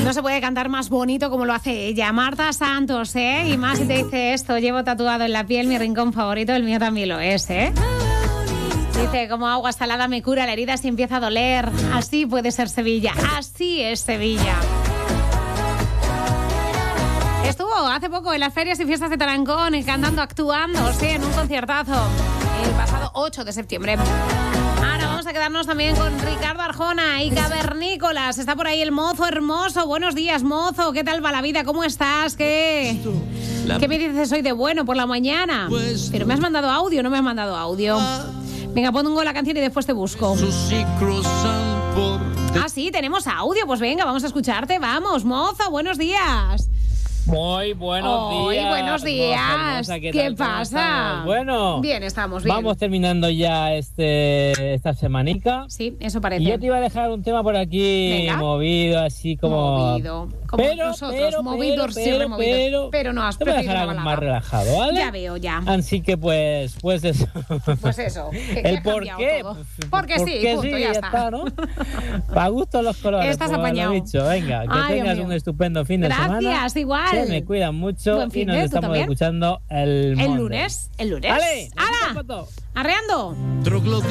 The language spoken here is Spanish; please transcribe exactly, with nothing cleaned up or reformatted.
No se puede cantar más bonito como lo hace ella, Marta Santos, ¿eh? Y más si te dice esto, llevo tatuado en la piel mi rincón favorito, el mío también lo es, ¿eh? Dice, como agua salada me cura la herida si empieza a doler. Así puede ser Sevilla, así es Sevilla. Estuvo hace poco en las ferias y fiestas de Tarancón, cantando, actuando, sí, en un conciertazo, el pasado ocho de septiembre. Ahora vamos a quedarnos también con Ricardo Arjona y Cavernícolas. Está por ahí el mozo hermoso. Buenos días, mozo. ¿Qué tal va la vida? ¿Cómo estás? ¿Qué, ¿Qué me dices hoy de bueno por la mañana? Pero me has mandado audio, no me has mandado audio. Venga, pongo la canción y después te busco. Ah, sí, tenemos audio. Pues venga, vamos a escucharte. Vamos, mozo, buenos días. Muy buenos Muy días. buenos días. ¿Qué, ¿Qué pasa? Bueno, bien, estamos bien. Vamos terminando ya este esta semanica. Sí, eso parece. Y yo te iba a dejar un tema por aquí. Venga. Movido, así como. Movido. Como pero, nosotros, pero, movidos pero, y removidos. Pero, pero no has te voy a dejar algo más relajado, ¿vale? Ya veo, ya. Así que pues, pues eso. Pues eso. Que, el por qué. Todo. Porque por sí, qué punto, sí, ya, ya está. está, ¿no? Para gusto los colores. Estás como apañado. Lo dicho. Venga, que Ay, tengas un estupendo fin Gracias, de semana. Gracias, igual. Se me cuidan mucho. Buen fin y nos de, estamos escuchando el, el lunes. El lunes. ¡Hala! ¡Hala! ¡Arreando!